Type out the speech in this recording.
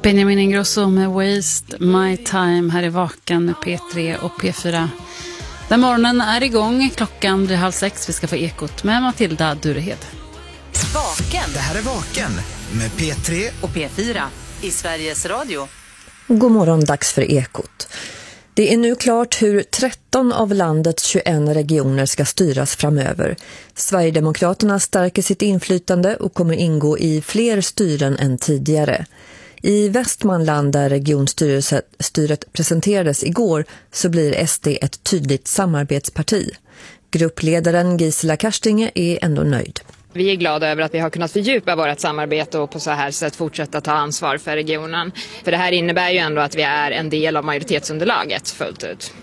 Benjamin Ingrosso med Waste My Time här i Vakan med P3 och P4. Den morgonen är igång, klockan blir 5:30. Vi ska få Ekot med Matilda Durehed. Vaken. Det här är Vaken med P3 och P4 i Sveriges Radio. God morgon, dags för Ekot. Det är nu klart hur 13 av landets 21 regioner ska styras framöver. Sverigedemokraterna stärker sitt inflytande och kommer ingå i fler styren än tidigare. I Västmanland, där regionstyret presenterades igår, så blir SD ett tydligt samarbetsparti. Gruppledaren Gisela Karstinge är ändå nöjd. Vi är glada över att vi har kunnat fördjupa vårt samarbete och på så här sätt fortsätta ta ansvar för regionen. För det här innebär ju ändå att vi är en del av majoritetsunderlaget fullt ut.